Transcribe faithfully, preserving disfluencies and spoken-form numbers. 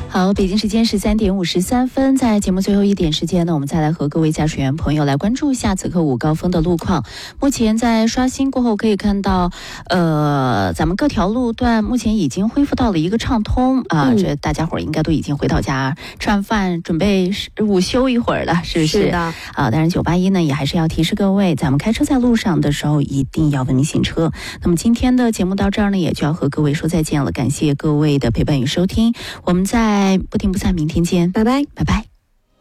好，北京时间十三点五十三分，在节目最后一点时间呢，我们再来和各位驾驶员朋友来关注一下此刻午高峰的路况。目前在刷新过后可以看到，呃，咱们各条路段目前已经恢复到了一个畅通啊、嗯，这大家伙儿应该都已经回到家吃完饭，准备午休一会儿了，是不是？ 是的啊，当然九八一呢也还是要提示各位，咱们开车在路上的时候一定要文明行车。那么今天的节目到这儿呢，也就要和各位说再见了，感谢各位的陪伴与收听，我们在不听不散，明天见， 拜拜， 拜拜。